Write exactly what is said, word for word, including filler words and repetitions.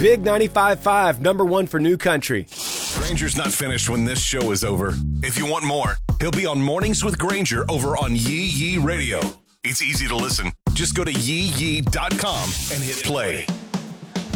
Big ninety-five point five, number one for New Country. Granger's not finished when this show is over. If you want more, he'll be on Mornings with Granger over on Yee Yee Radio. It's easy to listen. Just go to yee yee dot com and hit play.